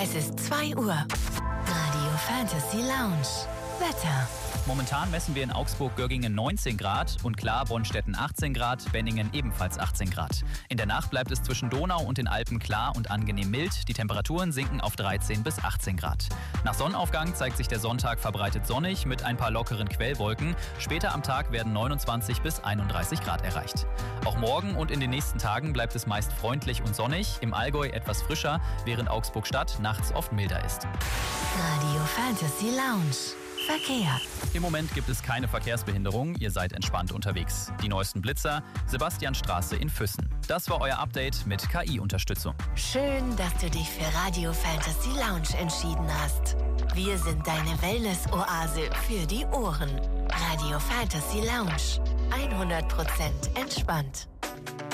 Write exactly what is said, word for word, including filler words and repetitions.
Es ist zwei Uhr. Radio Fantasy Lounge. Wetter. Momentan messen wir in Augsburg-Göggingen neunzehn Grad und klar Bonstetten achtzehn Grad, Benningen ebenfalls achtzehn Grad. In der Nacht bleibt es zwischen Donau und den Alpen klar und angenehm mild. Die Temperaturen sinken auf dreizehn bis achtzehn Grad. Nach Sonnenaufgang zeigt sich der Sonntag verbreitet sonnig mit ein paar lockeren Quellwolken. Später am Tag werden neunundzwanzig bis einunddreißig Grad erreicht. Auch morgen und in den nächsten Tagen bleibt es meist freundlich und sonnig, im Allgäu etwas frischer, während Augsburg-Stadt nachts oft milder ist. Radio Fantasy Lounge. Verkehr. Im Moment gibt es keine Verkehrsbehinderung, ihr seid entspannt unterwegs. Die neuesten Blitzer, Sebastianstraße in Füssen. Das war euer Update mit K I-Unterstützung. Schön, dass du dich für Radio Fantasy Lounge entschieden hast. Wir sind deine Wellness-Oase für die Ohren. Radio Fantasy Lounge. hundert Prozent entspannt.